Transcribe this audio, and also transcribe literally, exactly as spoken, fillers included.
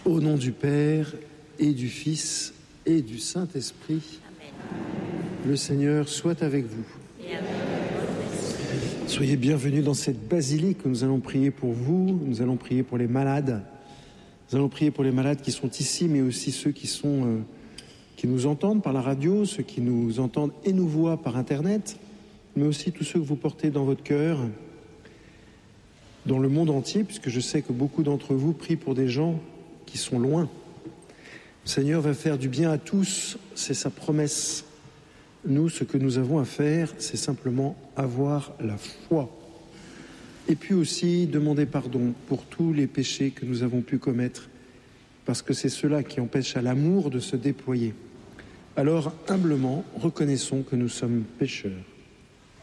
Au nom du Père et du Fils et du Saint-Esprit, le Seigneur soit avec vous. Et avec votre esprit. Soyez bienvenus dans cette basilique. Nous allons prier pour vous, nous allons prier pour les malades. Nous allons prier pour les malades qui sont ici, mais aussi ceux qui sont, euh, qui nous entendent par la radio, ceux qui nous entendent et nous voient par Internet, mais aussi tous ceux que vous portez dans votre cœur, dans le monde entier, puisque je sais que beaucoup d'entre vous prient pour des gens qui sont loin. Le Seigneur va faire du bien à tous, c'est sa promesse. Nous, ce que nous avons à faire, c'est simplement avoir la foi. Et puis aussi demander pardon pour tous les péchés que nous avons pu commettre, parce que c'est cela qui empêche à l'amour de se déployer. Alors, humblement, reconnaissons que nous sommes pécheurs.